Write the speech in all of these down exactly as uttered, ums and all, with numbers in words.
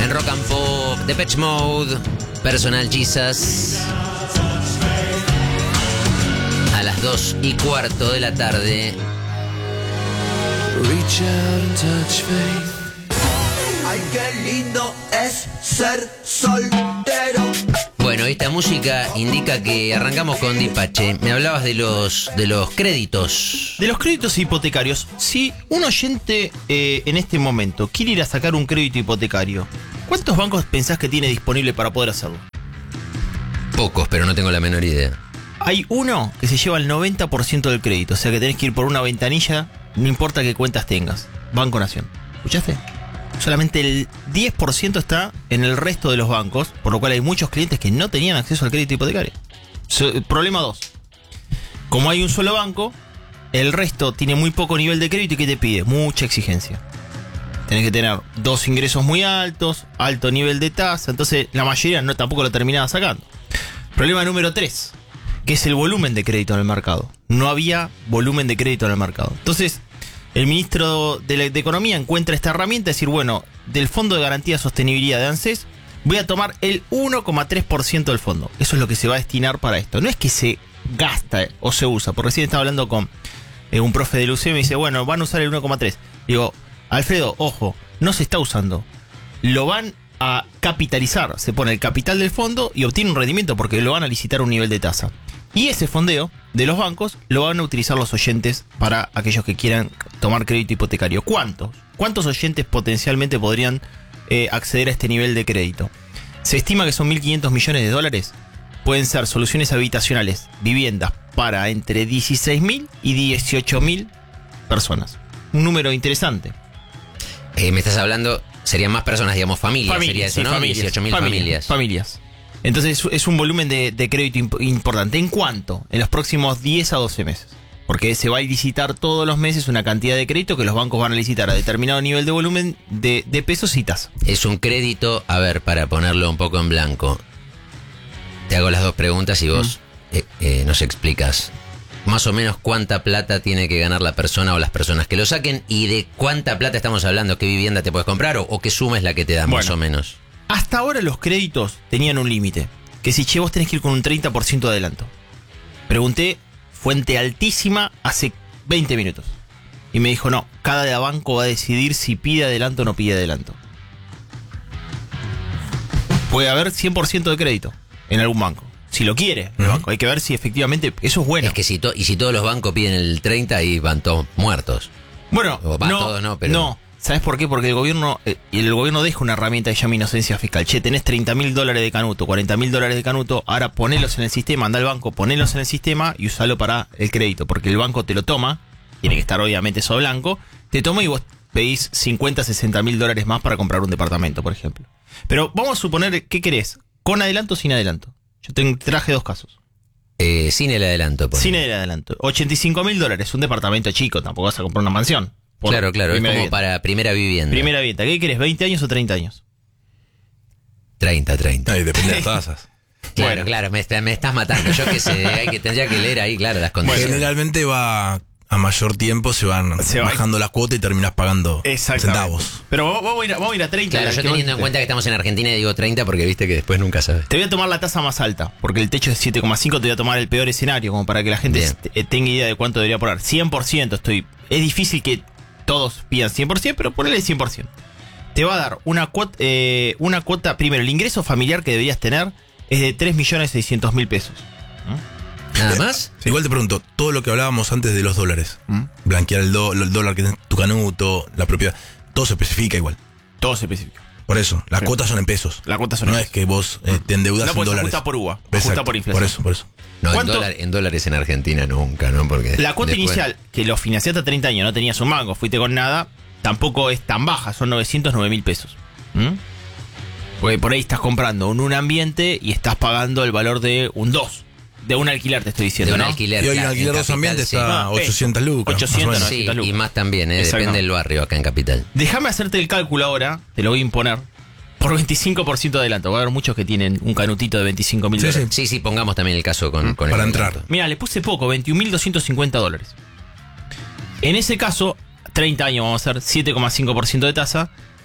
En Rock and Pop, Depeche Mode, Personal Jesus. A las dos y cuarto de la tarde. Reach out and touch faith. Ay, qué lindo es ser soltero. Bueno, esta música indica que arrancamos con Dipache. Me hablabas de los de los créditos. De los créditos hipotecarios. Si un oyente eh, en este momento quiere ir a sacar un crédito hipotecario, ¿cuántos bancos pensás que tiene disponible para poder hacerlo? Pocos, pero no tengo la menor idea. Hay uno que se lleva el noventa por ciento del crédito, o sea que tenés que ir por una ventanilla, no importa qué cuentas tengas. Banco Nación. ¿Escuchaste? Solamente el diez por ciento está en el resto de los bancos, por lo cual hay muchos clientes que no tenían acceso al crédito hipotecario. So, problema dos. Como hay un solo banco, el resto tiene muy poco nivel de crédito y ¿qué te pide? Mucha exigencia. Tenés que tener dos ingresos muy altos, alto nivel de tasa, entonces la mayoría no tampoco lo terminaba sacando. Problema número tres, que es el volumen de crédito en el mercado. No había volumen de crédito en el mercado. Entonces, el ministro de, la, de Economía encuentra esta herramienta, es decir, bueno, del Fondo de Garantía y Sostenibilidad de ANSES, voy a tomar el uno coma tres por ciento del fondo. Eso es lo que se va a destinar para esto. No es que se gasta o se usa, porque recién estaba hablando con eh, un profe del U C M y me dice, bueno, van a usar el uno coma tres. Digo, Alfredo, ojo, no se está usando. Lo van a capitalizar. Se pone el capital del fondo y obtiene un rendimiento porque lo van a licitar a un nivel de tasa. Y ese fondeo de los bancos lo van a utilizar los oyentes para aquellos que quieran tomar crédito hipotecario. ¿Cuántos? ¿Cuántos oyentes potencialmente podrían eh, acceder a este nivel de crédito? Se estima que son mil quinientos millones de dólares. Pueden ser soluciones habitacionales, viviendas para entre dieciséis mil y dieciocho mil personas. Un número interesante. Eh, me estás hablando, serían más personas, digamos, familias, Familias, sería eso, sí, ¿no? familias, dieciocho mil familias. familias. Familias. Entonces es un volumen de, de crédito imp- importante. ¿En cuánto? En los próximos diez a doce meses. Porque se va a licitar todos los meses una cantidad de crédito que los bancos van a licitar a determinado nivel de volumen de, de pesos y tasa. Es un crédito, a ver, para ponerlo un poco en blanco. Te hago las dos preguntas y vos mm. eh, eh, nos explicas más o menos cuánta plata tiene que ganar la persona o las personas que lo saquen y de cuánta plata estamos hablando, qué vivienda te puedes comprar o, o qué suma es la que te dan, bueno, más o menos. Hasta ahora los créditos tenían un límite, que si che, vos tenés que ir con un treinta por ciento de adelanto. Pregunté, fuente altísima, hace veinte minutos. Y me dijo, no, cada banco va a decidir si pide adelanto o no pide adelanto. Puede haber cien por ciento de crédito en algún banco. Si lo quiere el banco, hay que ver si efectivamente eso es bueno. Es que si to- y si todos los bancos piden el treinta y van todos muertos. Bueno, o va, no, todos no, pero... no. ¿Sabes por qué? Porque el gobierno eh, el gobierno deja una herramienta que se llama inocencia fiscal. Che, tenés treinta mil dólares de canuto, cuarenta mil dólares de canuto, ahora ponelos en el sistema, anda al banco, ponelos en el sistema y usalo para el crédito. Porque el banco te lo toma, tiene que estar obviamente eso blanco, te toma y vos pedís cincuenta, sesenta mil dólares más para comprar un departamento, por ejemplo. Pero vamos a suponer, ¿qué querés? ¿Con adelanto o sin adelanto? Yo te traje dos casos. Eh, sin el adelanto. Por sin el adelanto. ochenta y cinco mil dólares, un departamento chico, tampoco vas a comprar una mansión. Claro, claro, es como vivienda. para primera vivienda. Primera vivienda. ¿Qué querés? ¿veinte años o treinta años? treinta, treinta. Ay, depende de las tasas. Claro, Bueno. claro, me, está- me estás matando. Yo que sé, hay que, tendría que leer ahí, claro, las condiciones. Generalmente va a mayor tiempo, se van Se va- bajando las cuotas y terminás pagando Exactamente. centavos. Pero vamos vamos a ir a, vamos a, ir a treinta. Claro, la yo que teniendo vos- en cuenta que estamos en Argentina y digo treinta porque viste que después nunca sabes. Te voy a tomar la tasa más alta, porque el techo es siete coma cinco, te voy a tomar el peor escenario, como para que la gente Bien. eh, tenga idea de cuánto debería poner. cien por ciento estoy... Es difícil que todos pidan cien por ciento, pero ponele cien por ciento. Te va a dar una cuota, eh, una cuota... Primero, el ingreso familiar que deberías tener es de tres millones seiscientos mil pesos. ¿Nada más? Igual te pregunto, todo lo que hablábamos antes de los dólares, blanquear el, do- el dólar que tenés tu canuto, la propiedad, todo se especifica igual. Todo se especifica. Por eso, las Sí. cuotas son en pesos. Las cuotas son no en es pesos. que vos eh, te endeudas No en puedes dólares. ajustar por uva, Exacto, ajustar por inflación. Por eso, por eso. No, en, ¿Cuánto? dólar- en dólares en Argentina nunca, ¿no? Porque La cuota después- inicial, que lo financiaste a treinta años, no tenías un mango, fuiste con nada, tampoco es tan baja, son novecientos nueve mil pesos. ¿Mm? Porque por ahí estás comprando un, un ambiente y estás pagando el valor de un dos. De un alquiler te estoy diciendo, de un ¿no? alquiler. Y hoy claro, el alquiler en dos capital, ambientes sí. está Ah, ochocientas lucas. ochocientos, más o Sí, menos. lucas. y más también, ¿eh? Exactamente. Depende del barrio acá en Capital. Déjame hacerte el cálculo ahora, te lo voy a imponer, por veinticinco por ciento de adelanto. Va a haber muchos que tienen un canutito de veinticinco mil Sí, dólares. Sí, sí, pongamos también el caso con, con el Para adelanto. entrar. Mira, le puse poco, veintiún mil doscientos cincuenta dólares. En ese caso, treinta años vamos a hacer siete coma cinco por ciento de tasa,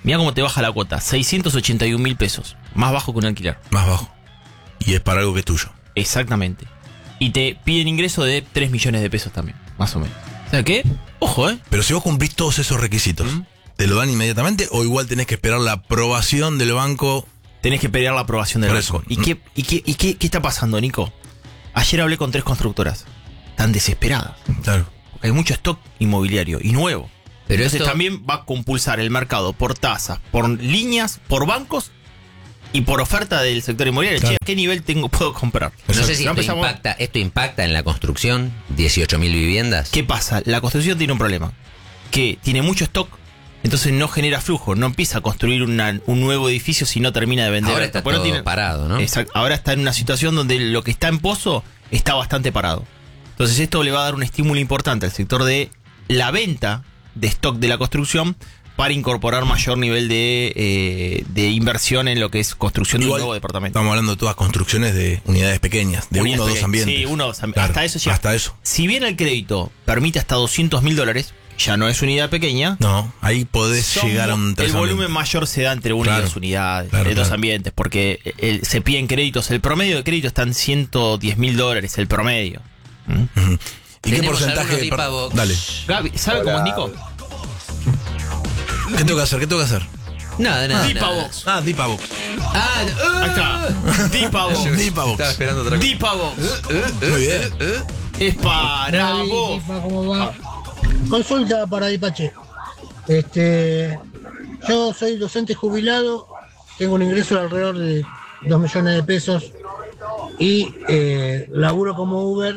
Mirá cómo te baja la cuota, seiscientos ochenta y un mil pesos, más bajo que un alquiler. Más bajo. Y es para algo que es tuyo. Exactamente. Y te piden ingreso de tres millones de pesos también, más o menos. O sea que, ojo, ¿eh? Pero si vos cumplís todos esos requisitos, ¿Mm? ¿te lo dan inmediatamente o igual tenés que esperar la aprobación del banco? Tenés que pedir la aprobación del Por banco. eso. ¿Y, qué, y, qué, y qué, qué está pasando, Nico? Ayer hablé con tres constructoras. Están desesperadas. Claro. Porque hay mucho stock inmobiliario y nuevo. Pero Entonces esto- también va a compulsar el mercado por tasas, por líneas, por bancos y por oferta del sector inmobiliario. Claro. Che, ¿a qué nivel tengo puedo comprar? No sé Exacto. si Ya esto empezamos- impacta, esto impacta en la construcción, dieciocho mil viviendas. ¿Qué pasa? La construcción tiene un problema. Que tiene mucho stock, entonces no genera flujo. No empieza a construir una- un nuevo edificio si no termina de vender. Ahora está Porque no todo tiene- parado, ¿no? Exacto. Ahora está en una situación donde lo que está en pozo está bastante parado. Entonces esto le va a dar un estímulo importante al sector de la venta de stock de la construcción para incorporar mayor nivel de, eh, de inversión en lo que es construcción de un Igual, nuevo departamento. estamos hablando de todas construcciones de unidades pequeñas, de Unidades uno o dos pequeñas. ambientes. Sí, uno o dos ambientes. Claro, Hasta eso llega. Hasta eso. Si bien el crédito permite hasta doscientos mil dólares, ya no es unidad pequeña. No, ahí podés Son llegar a un el tres volumen ambientes. mayor se da entre una Claro, y dos unidades, claro, de dos claro. ambientes, porque el- se piden créditos. El promedio de crédito está en ciento diez mil dólares, el promedio. ¿Mm? Ujú. ¿Y qué Tenemos porcentaje? algunos de per- Dipabox. Dale. Gaby, ¿sabe cómo es Nico? ¿Qué tengo que hacer? ¿Qué tengo que hacer? Nada, nada. Dipabox. Ah, Dipabox. Ah, Ahí está. Dipabox. Dipabox. esperando otra Dipabox. Muy bien. Es para Gaby, vos. Dipa, ¿cómo va? Consulta para Dipache. Este, yo soy docente jubilado, tengo un ingreso de alrededor de dos millones de pesos y eh, laburo como Uber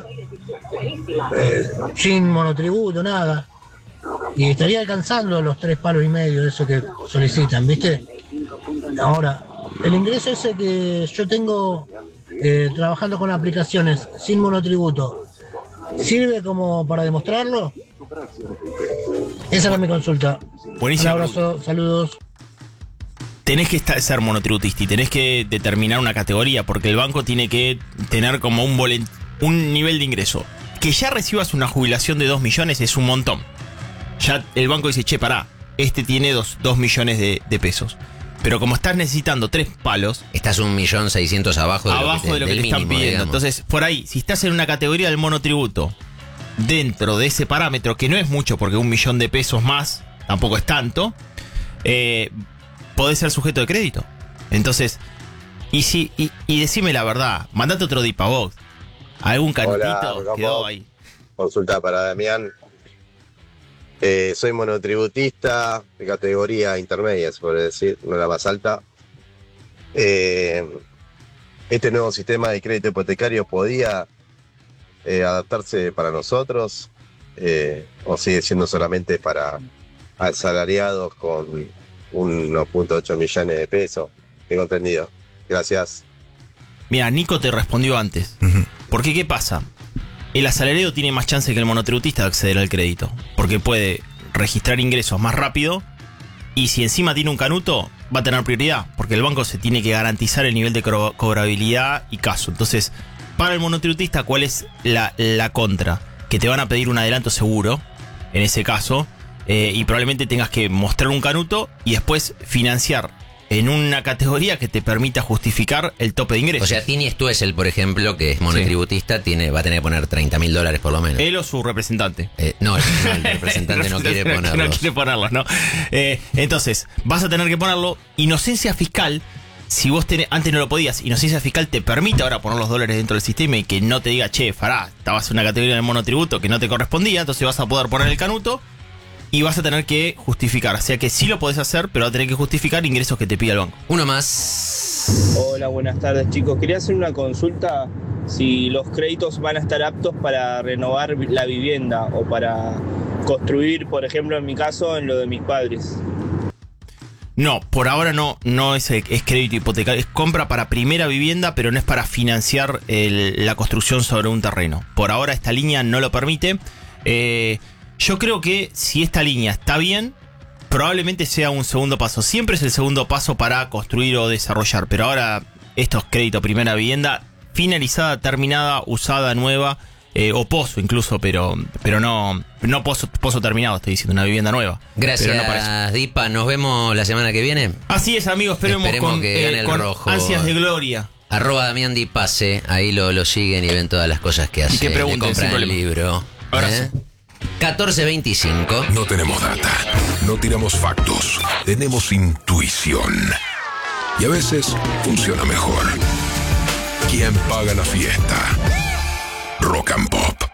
eh, sin monotributo, nada. Y estaría alcanzando los tres palos y medio de eso que solicitan, ¿viste? Ahora, el ingreso ese que yo tengo eh, trabajando con aplicaciones sin monotributo, ¿sirve como para demostrarlo? Esa era mi consulta. Buenísimo. Un abrazo, saludos. Tenés que estar, ser monotributista y tenés que determinar una categoría, porque el banco tiene que tener como un, volen- un nivel de ingreso. Que ya recibas una jubilación de dos millones es un montón. Ya el banco dice, che, pará, este tiene dos millones de, de pesos. Pero como estás necesitando tres palos, Estás un millón seiscientos abajo de abajo de lo que del te están mínimo, pidiendo. digamos. Entonces, por ahí, si estás en una categoría del monotributo, dentro de ese parámetro, que no es mucho porque un millón de pesos más tampoco es tanto, eh, podés ser sujeto de crédito. Entonces, y si y, y decime la verdad, mandate otro Dipabox. Algún Hola, cantito Romo. quedó ahí. Consulta para Damián. Eh, soy monotributista de categoría intermedia, se puede decir, no la más alta. Eh, este nuevo sistema de crédito hipotecario podía eh, adaptarse para nosotros eh, o sigue siendo solamente para asalariados con uno punto ocho millones de pesos. Tengo entendido. Gracias. Mira, Nico te respondió antes. Ujú. Porque, ¿qué pasa? El asalariado tiene más chance que el monotributista de acceder al crédito. Porque puede registrar ingresos más rápido. Y si encima tiene un canuto, va a tener prioridad. Porque el banco se tiene que garantizar el nivel de cro- cobrabilidad y caso. Entonces, para el monotributista, ¿cuál es la, la contra? Que te van a pedir un adelanto seguro, en ese caso. eh, y probablemente tengas que mostrar un canuto y después financiar en una categoría que te permita justificar el tope de ingresos. O sea, Tini Stuessel, por ejemplo, que es monotributista, tiene, va a tener que poner treinta mil dólares por lo menos. Él o su representante. Eh, no, el, no, el representante no quiere No ponerlos. quiere ponerlos, ¿no? Eh, entonces, vas a tener que ponerlo. Inocencia fiscal, si vos tenés, antes no lo podías, inocencia fiscal te permite ahora poner los dólares dentro del sistema y que no te diga, che, fará, estabas en una categoría de monotributo que no te correspondía, entonces vas a poder poner el canuto y vas a tener que justificar. O sea que sí lo podés hacer, pero vas a tener que justificar ingresos que te pida el banco. Uno más. Hola, buenas tardes chicos. Quería hacer una consulta si los créditos van a estar aptos para renovar la vivienda o para construir, por ejemplo, en mi caso, en lo de mis padres. No, por ahora no, no es, es crédito hipotecario, es compra para primera vivienda, pero no es para financiar el- la construcción sobre un terreno. Por ahora esta línea no lo permite. Eh, yo creo que si esta línea está bien, probablemente sea un segundo paso. Siempre es el segundo paso para construir o desarrollar, pero ahora estos créditos primera vivienda, finalizada, terminada, usada, nueva, Eh, o pozo incluso, pero pero no no pozo, pozo terminado, estoy diciendo, una vivienda nueva. Gracias, Pero no parece. Dipa. Nos vemos la semana que viene. Así es, amigos, esperemos, Esperemos con, que gane el con rojo. ansias de gloria. Arroba Damián Dipase, ahí lo, lo siguen y ven todas las cosas que hace. que pregunten, Le compran sin el problema. libro. Abrazo. ¿eh? catorce veinticinco. No tenemos data, no tiramos factos, tenemos intuición. Y a veces funciona mejor. ¿Quién paga la fiesta? Rock and Pop.